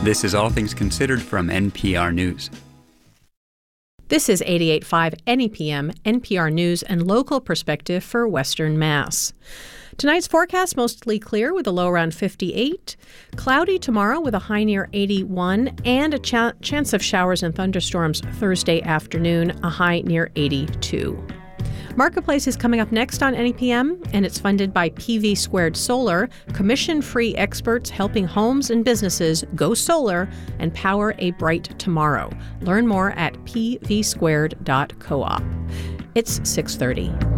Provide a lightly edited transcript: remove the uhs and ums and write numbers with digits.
This is All Things Considered from NPR News. This is 88.5 NEPM, NPR News and local perspective for Western Mass. Tonight's forecast mostly clear with a low around 58. Cloudy tomorrow with a high near 81 and a chance of showers and thunderstorms Thursday afternoon, a high near 82. Marketplace is coming up next on NEPM, and it's funded by PV Squared Solar, commission-free experts helping homes and businesses go solar and power a bright tomorrow. Learn more at pvsquared.coop. It's 6:30.